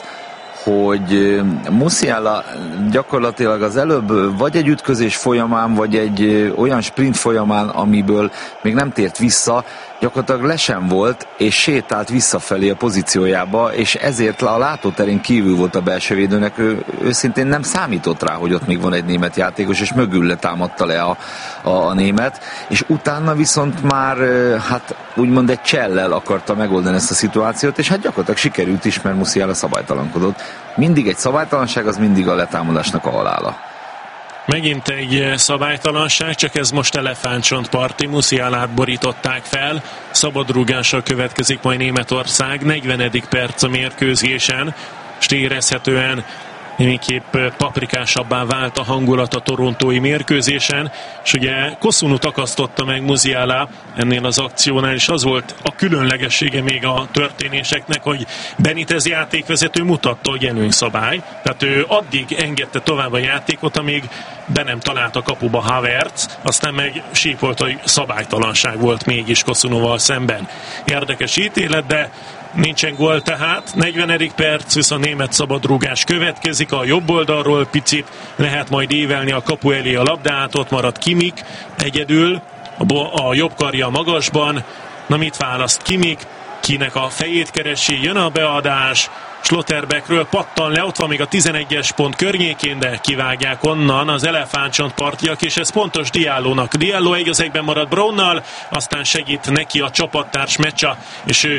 hogy Musiala gyakorlatilag az előbb vagy egy ütközés folyamán, vagy egy olyan sprint folyamán, amiből még nem tért vissza, gyakorlatilag le sem volt, és sétált visszafelé a pozíciójába, és ezért a látóterén kívül volt a belső védőnek, ő őszintén nem számított rá, hogy ott még van egy német játékos, és mögül letámadta le a német, és utána viszont már hát úgymond egy csellel akarta megoldani ezt a szituációt, és hát gyakorlatilag sikerült is, mert Musiala szabálytalankodott. Mindig egy szabálytalanság, az mindig a letámadásnak a halála. Megint egy szabálytalanság, csak ez most elefántcsontparti, Musialát borították fel, szabadrúgással következik majd Németország, 40. perc a mérkőzésen, és érezhetően némiképp paprikásabbá vált a hangulat a torontói mérkőzésen, és ugye Kosunu takasztotta meg Musiala ennél az akciónál, és az volt a különlegessége még a történéseknek, hogy Benitez játékvezető mutatta, hogy előnyszabály, tehát ő addig engedte tovább a játékot, amíg be nem talált a kapuba Havertz, aztán meg sípolt, hogy szabálytalanság volt mégis Kosunuval szemben. Érdekes ítélet, de Nincsen gól tehát, 40. perc, viszont német szabadrúgás következik, a jobb oldalról picit lehet majd évelni a kapu elé a labdát, ott marad Kimmich egyedül, a jobb karja magasban, na mit választ Kimmich, kinek a fejét keresi, jön a beadás, Schlotterbeckről pattan le, ott van még a 11-es pont környékén, de kivágják onnan az elefántcsontpartiak, és ez pontos Diallónak. Diallo egy az egyben marad Brownnal, aztán segít neki a csapattárs Mecsa, és ő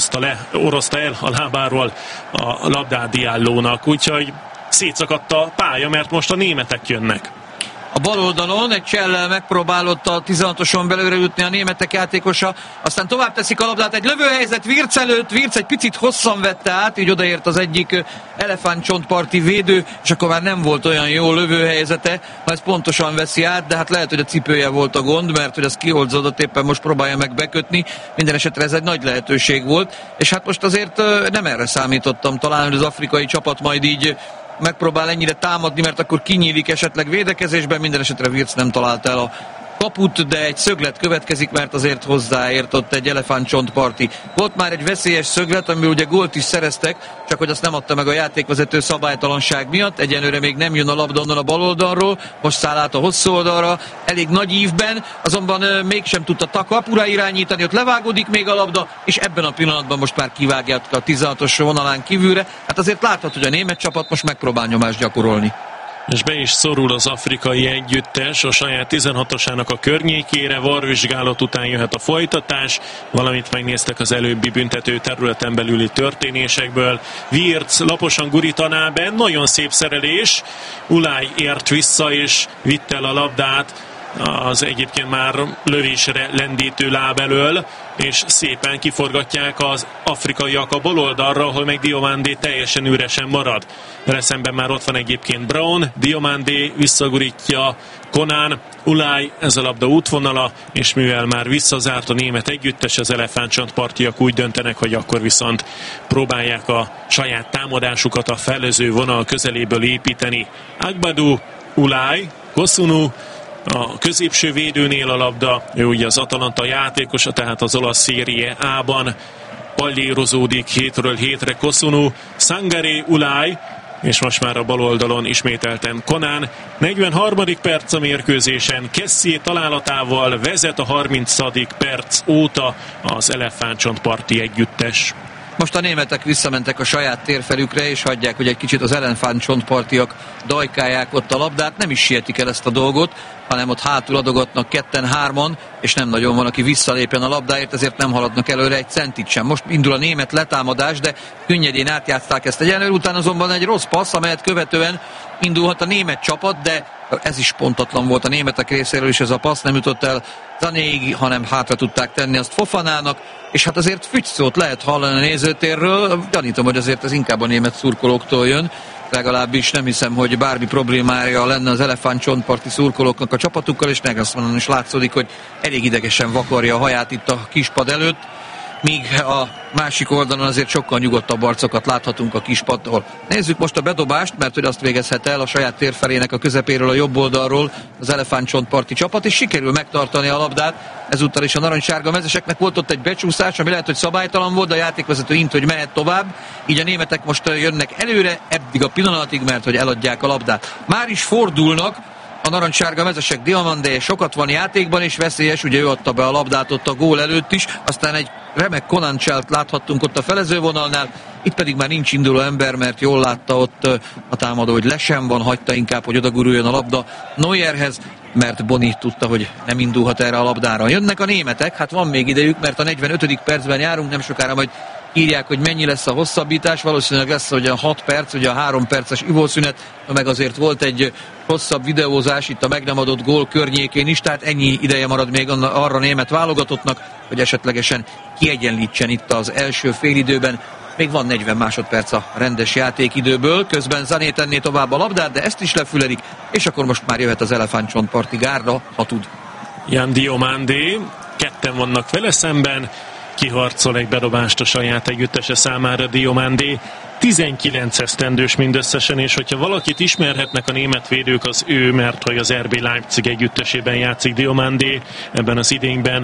orozta el a lábáról a labdát Diallónak, úgyhogy szétszakadt a pálya, mert most a németek jönnek. A bal oldalon egy csellel megpróbálott a 16-oson belőle jutni a németek játékosa, aztán tovább teszik a labdát, egy lövőhelyzet Wirtz előtt, Wirtz egy picit hosszan vette át, így odaért az egyik elefántcsontparti védő, és akkor már nem volt olyan jó lövőhelyzete, ha ez pontosan veszi át, de hát lehet, hogy a cipője volt a gond, mert hogy ez kioldzódott, éppen most próbálja meg bekötni, minden esetre ez egy nagy lehetőség volt, és hát most azért nem erre számítottam, talán hogy az afrikai csapat majd így megpróbál ennyire támadni, mert akkor kinyílik esetleg védekezésben, minden esetre Wirtz nem találta el a kaput, de egy szöglet következik, mert azért hozzáért ott egy elefántcsontparti. Volt már egy veszélyes szöglet, amiből ugye gólt is szereztek, csak hogy azt nem adta meg a játékvezető szabálytalanság miatt. Egyenlőre még nem jön a labda onnan a bal oldalról, most száll át a hosszú oldalra, elég nagy ívben, azonban mégsem tudta kapura irányítani, ott levágódik még a labda, és ebben a pillanatban most már kivágják a 16-os vonalán kívülre. Hát azért látható, hogy a német csapat most megpróbál nyomást gyakorolni. És be is szorul az afrikai együttes a saját 16-osának a környékére, varvizsgálat után jöhet a folytatás, valamint megnéztek az előbbi büntető területen belüli történésekből. Wirtz laposan gurítaná be, nagyon szép szerelés, Ulaj ért vissza és vitte el a labdát az egyébként már lövésre lendítő láb elől, és szépen kiforgatják az afrikaiak a bal oldalra, ahol meg Diomandé teljesen üresen marad. Vele szemben már ott van egyébként Brown, Diomandé visszagurítja Conan, Ulaj, ez a labda útvonala, és mivel már visszazárt a német együttes, az elefántcsontpartiak úgy döntenek, hogy akkor viszont próbálják a saját támadásukat a felező vonal közeléből építeni. Agbadou, Ulaj, Kosunu, a középső védőnél a labda, ő ugye az Atalanta játékosa, tehát az olasz Serie A-ban pallérozódik hétről hétre Kosunu, Sangaré, Ulaj, és most már a bal oldalon ismételten Conan. 43. perc a mérkőzésen, Kessié találatával vezet a 30. perc óta az elefántcsontparti együttes. Most a németek visszamentek a saját térfelükre, és hagyják, hogy egy kicsit az elefántcsontpartiak dajkálják ott a labdát, nem is sietik el ezt a dolgot, hanem ott hátul adogatnak 2-3-on, és nem nagyon van, aki visszalépjen a labdáért, ezért nem haladnak előre egy centit sem. Most indul a német letámadás, de könnyedén átjátszták ezt egyenlőre, után azonban egy rossz passz, amelyet követően indulhat a német csapat, de ez is pontatlan volt a németek részéről, és ez a passz nem jutott el Zanéig, hanem hátra tudták tenni azt Fofanának, és hát azért fügyszót lehet hallani a nézőtérről, gyanítom, hogy azért ez inkább a német szurkolóktól jön, legalábbis nem hiszem, hogy bármi problémája lenne az elefántcsontparti szurkolóknak a csapatukkal, és Nagelsmannon is látszódik, hogy elég idegesen vakarja a haját itt a kispad előtt, míg a másik oldalon azért sokkal nyugodtabb arcokat láthatunk a kispadtól. Nézzük most a bedobást, mert hogy azt végezhet el a saját térfelének a közepéről, a jobb oldalról az elefántcsontparti csapat, és sikerül megtartani a labdát. Ezúttal is a narancssárga mezeseknek volt ott egy becsúszás, ami lehet, hogy szabálytalan volt, de a játékvezető int, hogy mehet tovább. Így a németek most jönnek előre, eddig a pillanatig, mert hogy eladják a labdát. Már is fordulnak a narancssárga mezesek, Diomandé sokat van játékban, és veszélyes, ugye ő adta be a labdát ott a gól előtt is, aztán egy remek Conancselt láthattunk ott a felezővonalnál, itt pedig már nincs induló ember, mert jól látta ott a támadó, hogy le sem van, hagyta inkább, hogy odaguruljon a labda Neuerhez, mert Boni tudta, hogy nem indulhat erre a labdára. Jönnek a németek, hát van még idejük, mert a 45. percben járunk, nem sokára majd írják, hogy mennyi lesz a hosszabbítás, valószínűleg lesz ugye a 6 perc, ugye a 3 perces ivószünet, meg azért volt egy hosszabb videózás itt a meg nem adott gól környékén is, tehát ennyi ideje marad még arra német válogatottnak, hogy esetlegesen kiegyenlítsen itt az első félidőben. Még van 40 másodperc a rendes játékidőből, közben Zané tenné tovább a labdát, de ezt is lefüledik, és akkor most már jöhet az elefántcsontparti gárda, ha tud. Jan Diomandé, ketten vannak vele szemben, kiharcol egy bedobást a saját együttese számára Diomandé. 19 esztendős mindösszesen, és hogyha valakit ismerhetnek a német védők, az ő, mert hogy az RB Leipzig együttesében játszik Diomandé. Ebben az idényben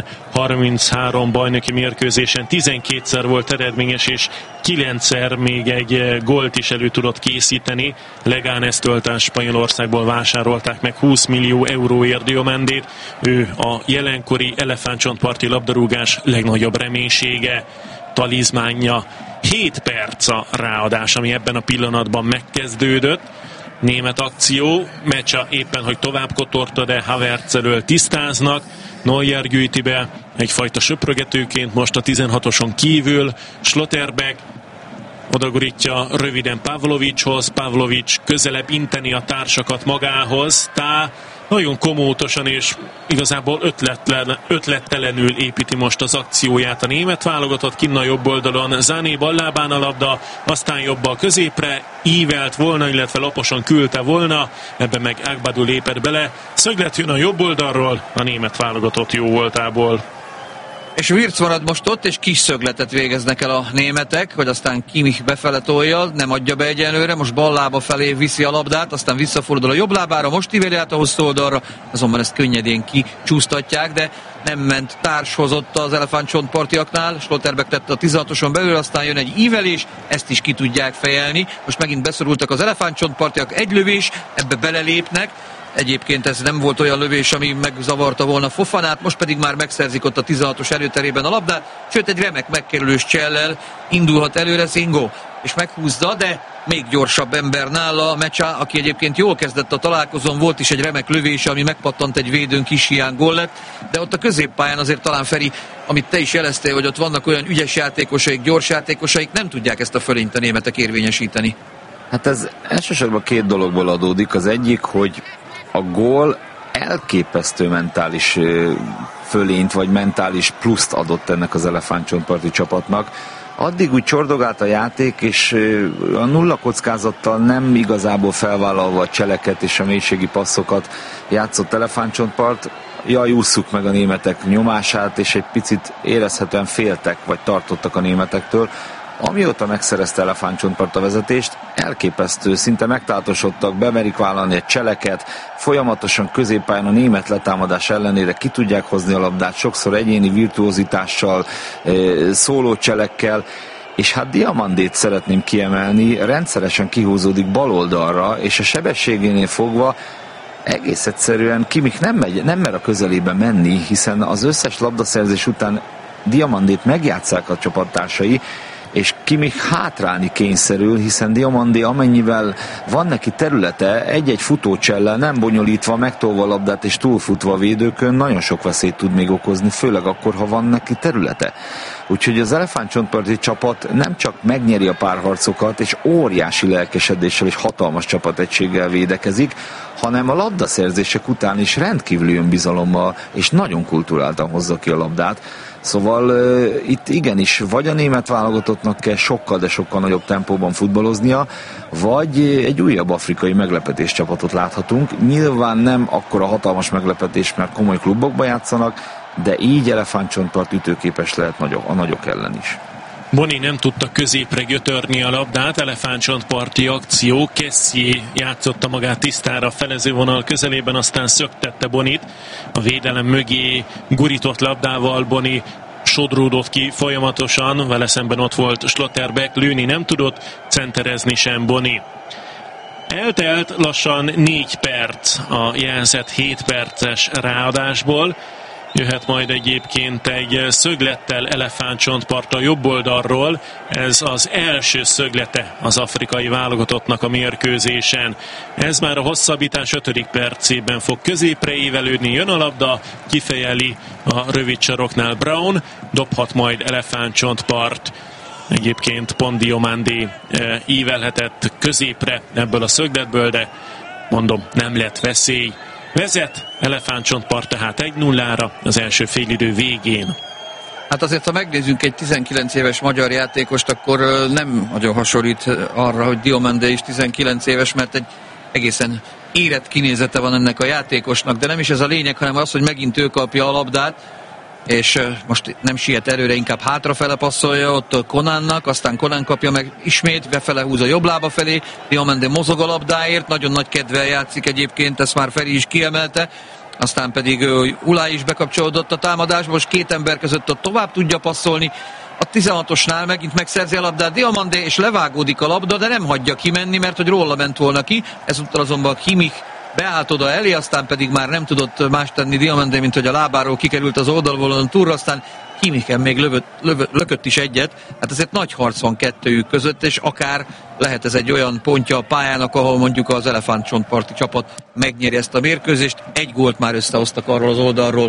33 bajnoki mérkőzésen 12-szer volt eredményes, és 9-szer még egy gólt is elő tudott készíteni. Leganes-től Spanyolországból vásárolták meg 20 millió euróért Diomandét. Ő a jelenkori elefántcsontparti labdarúgás legnagyobb reménysége, talizmánja. 7 perc a ráadás, ami ebben a pillanatban megkezdődött. Német akció, Mecsa éppen, hogy tovább kotorta, de Havertz elől tisztáznak. Neuer gyűjti be egyfajta söprögetőként, most a 16-oson kívül. Schlotterbeck odagurítja röviden Pavlovicshoz, Pavlovics közelebb inteni a társakat magához. Tá nagyon komótosan és igazából ötlettelenül építi most az akcióját a német válogatott, kinn a jobb oldalon, Sané ballábán a labda, aztán jobbal középre, ívelt volna, illetve laposan küldte volna, ebbe meg Agbadou lépett bele, szöglet jön a jobb oldalról, a német válogatott jó voltából. És Wirtz marad most ott, és kis szögletet végeznek el a németek, hogy aztán Kimmich befele tolja, nem adja be egyenlőre, most bal lába felé viszi a labdát, aztán visszafordul a jobb lábára, most íveli át a hosszú oldalra, azonban ezt könnyedén kicsúsztatják, de nem ment társhoz ott az elefántcsontpartiaknál, Schlotterbeck tette a 16-oson belül, aztán jön egy ívelés, ezt is ki tudják fejelni, most megint beszorultak az elefántcsontpartiak, egy lövés, ebbe belelépnek. Egyébként ez nem volt olyan lövés, ami megzavarta volna Fofanát, most pedig már megszerzik ott a 16-os előterében a labdát, sőt egy remek megkerülős csellel indulhat előre Zingo, és meghúzza, de még gyorsabb ember nála Mecsa, aki egyébként jól kezdett a találkozón, volt is egy remek lövés, ami megpattant egy védőn, kis hiány gól lett, de ott a középpályán azért talán Feri, amit te is jeleztél, hogy ott vannak olyan ügyes játékosaik, gyors játékosaik, nem tudják ezt a fölényt a németek érvényesíteni. Hát ez elsősorban 2 dologból adódik. Az egyik, hogy a gól elképesztő mentális fölényt, vagy mentális pluszt adott ennek az elefántcsontparti csapatnak. Addig úgy csordogált a játék, és a nulla kockázattal nem igazából felvállalva a cseleket és a mélységi passzokat játszott elefántcsontpart. Jaj, ússzuk meg a németek nyomását, és egy picit érezhetően féltek, vagy tartottak a németektől. Amióta megszerezte elefántcsontpart a vezetést, elképesztő, szinte megtáltosodtak, bemerik vállalni egy cseleket, folyamatosan középpályán a német letámadás ellenére ki tudják hozni a labdát, sokszor egyéni virtuózitással, szólócselekkel, és hát Diomandét szeretném kiemelni, rendszeresen kihúzódik bal oldalra, és a sebességénél fogva egész egyszerűen Kimmich nem mer a közelébe menni, hiszen az összes labdaszerzés után Diomandét megjátsszák a csapattársai, és Kimmich hátrálni kényszerül, hiszen Diomandé amennyivel van neki területe, egy-egy futócsellel nem bonyolítva, megtolva a labdát és túlfutva a védőkön, nagyon sok veszélyt tud még okozni, főleg akkor, ha van neki területe. Úgyhogy az elefántcsontparti csapat nem csak megnyeri a párharcokat, és óriási lelkesedéssel és hatalmas csapategységgel védekezik, hanem a labdaszerzések után is rendkívüli önbizalommal és nagyon kulturáltan hozza ki a labdát. Szóval itt igenis vagy a német válogatottnak kell sokkal, de sokkal nagyobb tempóban futballoznia, vagy egy újabb afrikai meglepetés csapatot láthatunk. Nyilván nem akkora hatalmas meglepetés, mert komoly klubokban játszanak, de így elefántcsontpart ütőképes lehet a nagyok ellen is. Boni nem tudta középre götörni a labdát, elefántcsontparti akció, Kessié játszotta magát tisztára a felezővonal közelében, aztán szöktette Bonit, a védelem mögé gurított labdával Boni sodródott ki folyamatosan, vele szemben ott volt Schlotterbeck, lőni nem tudott, centerezni sem Boni. Eltelt lassan 4 perc a jelzett 7 perces ráadásból. Jöhet majd egyébként egy szöglettel elefántcsontpart a jobb oldalról. Ez az első szöglete az afrikai válogatottnak a mérkőzésen. Ez már a hosszabbítás 5. percében fog középre évelődni. Jön a labda, kifejeli a rövid saroknál Brown, dobhat majd elefántcsontpart. Egyébként pont Diomandé ívelhetett középre ebből a szögletből, de mondom, nem lett veszély. Vezet elefántcsontpart tehát 1-0-ra az első félidő végén. Hát azért, ha megnézzünk egy 19 éves magyar játékost, akkor nem nagyon hasonlít arra, hogy Diomandé is 19 éves, mert egy egészen érett kinézete van ennek a játékosnak, de nem is ez a lényeg, hanem az, hogy megint ő kapja a labdát. és most nem siet előre, inkább hátrafele passzolja ott Conannak, aztán Conan kapja meg ismét, befele húz a jobb lába felé, Diomande mozog a labdáért, nagyon nagy kedvel játszik egyébként, ezt már Feri is kiemelte, aztán pedig Ulay is bekapcsolódott a támadásba, most két ember között ott tovább tudja passzolni, a 16-osnál megint megszerzi a labdát Diomande, és levágódik a labda, de nem hagyja kimenni, mert hogy róla ment volna ki, ezúttal azonban Kimmich beállt oda elé, aztán pedig már nem tudott más tenni Diomande, mint hogy a lábáról kikerült az oldalvonalon túlra, aztán Kimmichen még lökött is egyet. Hát ezért nagy harc van kettőjük között, és akár lehet ez egy olyan pontja a pályának, ahol mondjuk az elefántcsontparti csapat megnyeri ezt a mérkőzést. Egy gólt már összehoztak arról az oldalról.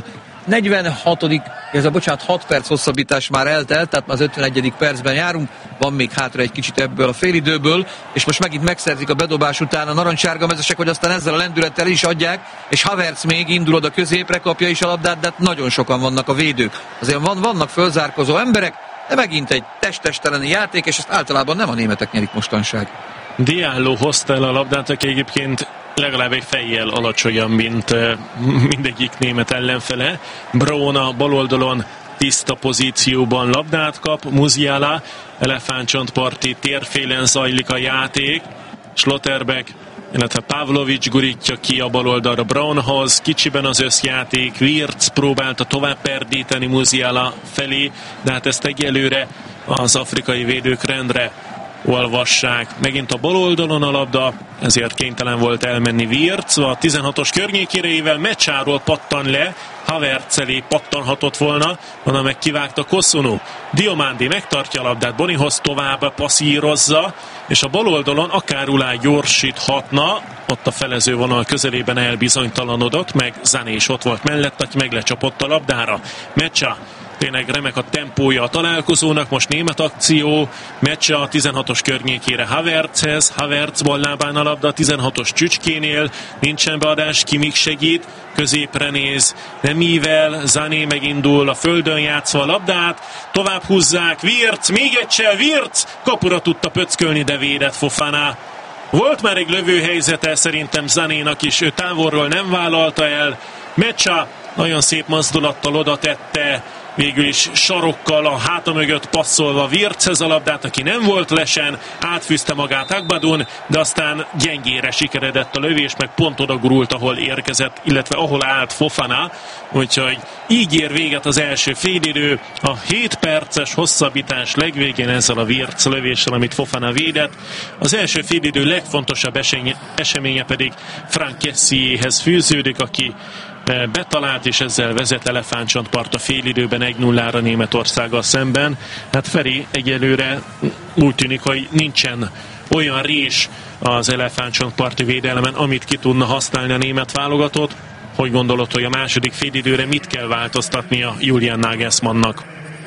6 perc hosszabbítás már eltelt, tehát már az 51. percben járunk, van még hátra egy kicsit ebből a félidőből, és most megint megszerzik a bedobás után a narancssárga mezesek, hogy aztán ezzel a lendülettel is adják, és Havertz még indul oda középre, kapja is a labdát, de nagyon sokan vannak a védők. Azért vannak fölzárkozó emberek, de megint egy testesteleni játék, és ezt általában nem a németek nyerik mostanság. Diallo hozta el a labdát, aki egyébként legalább egy fejjel alacsonyabb, mint mindegyik német ellenfele. Braun a bal oldalon tiszta pozícióban labdát kap, Musiala elefántcsontparti térfélen zajlik a játék, Schlotterbeck, illetve Pavlovic gurítja ki a bal oldalra Braunhoz, kicsiben az összjáték, Wirtz próbálta tovább perdíteni Musiala felé, de hát ezt egyelőre az afrikai védők rendre olvassák. Megint a bal oldalon a labda, ezért kénytelen volt elmenni Wirtz. A 16-os környékéreivel Mecsáról pattan le, Havertz elé pattanhatott volna, onnan meg kivágta Kosunu. Diomande megtartja a labdát, Bonihoz tovább passzírozza, és a bal oldalon akár Ulay gyorsíthatna, ott a felező vonal közelében elbizonytalanodott, meg Sané is ott volt mellett, aki meglecsapott a labdára. Mecsa, tényleg remek a tempója a találkozónak, most német akció, Mecsa a 16-os környékére Havertzhez, Havertz ballábán a labda a 16-os csücskénél, nincsen beadás, Kimmich segít, középre néz, nem ível, Sané megindul, a földön játszva a labdát, tovább húzzák, Wirtz, még egyszer Wirtz, kapura tudta pöckölni, de védett Fofana. Volt már egy lövőhelyzete szerintem Sanénak is, ő távolról nem vállalta el, Mecsa nagyon szép mozdulattal oda tette, végül is sarokkal a háta mögött passzolva Wirtzhez a labdát, aki nem volt lesen, átfűzte magát Agbadun, de aztán gyengére sikeredett a lövés, meg pont oda gurult, ahol érkezett, illetve ahol állt Fofana, úgyhogy így ér véget az első félidő, a 7 perces hosszabbítás legvégén ezzel a Wirtz lövéssel, amit Fofana védett. Az első félidő legfontosabb eseménye pedig Franck Kessiéhez fűződik, aki betalált, és ezzel vezet elefántcsontpart a félidőben 1-0-ra Németországgal szemben. Hát Feri, egyelőre úgy tűnik, hogy nincsen olyan rés az elefántcsontparti védelemen, amit ki tudna használni a német válogatott. Hogy gondolod, hogy a második félidőre mit kell változtatni a Julian Nagelsmannnak?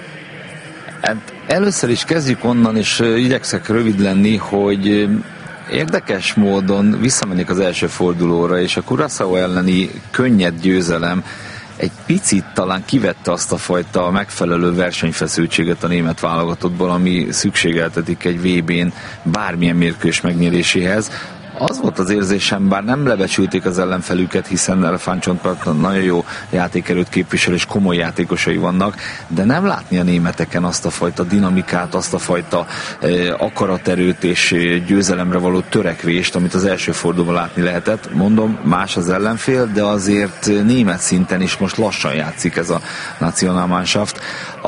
Hát először is kezdjük onnan, és igyekszek rövid lenni, hogy érdekes módon visszamennék az első fordulóra, és a Curaçao elleni könnyed győzelem egy picit talán kivette azt a fajta megfelelő versenyfeszültséget a német válogatottból, ami szükségeltetik egy VB-n bármilyen mérkőzés megnyeréséhez. Az volt az érzésem, bár nem lebecsülték az ellenfelüket, hiszen elefántcsontparton nagyon jó játékerőt képvisel, és komoly játékosai vannak, de nem látni a németeken azt a fajta dinamikát, azt a fajta akaraterőt és győzelemre való törekvést, amit az első fordulóban látni lehetett. Mondom, más az ellenfél, de azért német szinten is most lassan játszik ez a Nationalmannschaft.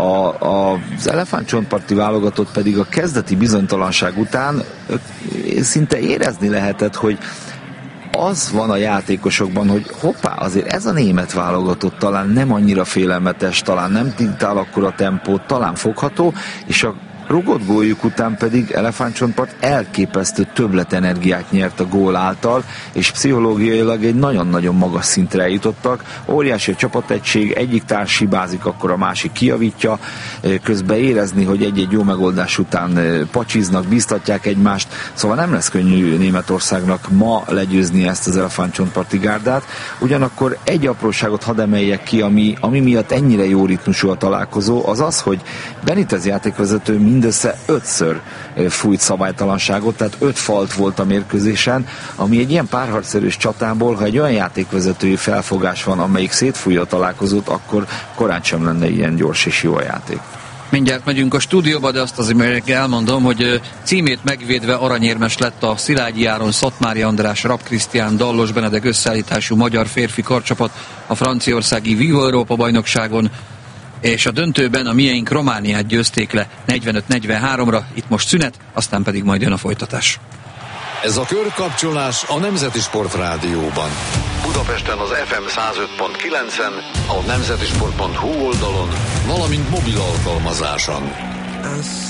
Az elefántcsontparti válogatott pedig a kezdeti bizonytalanság után szinte érezni lehetett, hogy az van a játékosokban, hogy hoppá, azért ez a német válogatott talán nem annyira félelmetes, talán nem diktál akkora tempót, talán fogható, és a rugott góljuk után pedig elefántcsontpart elképesztő többletenergiát nyert a gól által, és pszichológiailag egy nagyon-nagyon magas szintre eljutottak. Óriási a csapategység, egyik társ hibázik, akkor a másik kijavítja, közben érezni, hogy egy-egy jó megoldás után pacsiznak, bíztatják egymást, szóval nem lesz könnyű Németországnak ma legyőzni ezt az elefántcsontparti gárdát. Ugyanakkor egy apróságot hadd emeljek ki, ami miatt ennyire jó ritmusú a találkozó, az az, hogy Benitez játékvezető mindössze 5-ször fújt szabálytalanságot, tehát 5 falt volt a mérkőzésen, ami egy ilyen párharcszerűs csatából, ha egy olyan játékvezetői felfogás van, amelyik szétfújja a találkozót, akkor korán sem lenne ilyen gyors és jó a játék. Mindjárt megyünk a stúdióba, de azt azért elmondom, hogy címét megvédve aranyérmes lett a Szilágyi Áron, Szatmári András, Rapp Krisztián, Dallos Benedek összeállítású magyar férfi karcsapat a franciaországi Vivo Európa bajnokságon, és a döntőben a miénk Romániát győzték le 45-43-ra, itt most szünet, aztán pedig majd jön a folytatás. Ez a körkapcsolás a Nemzeti Sport Rádióban. Budapesten az FM 105.9-en, a nemzetisport.hu oldalon, valamint mobil alkalmazáson.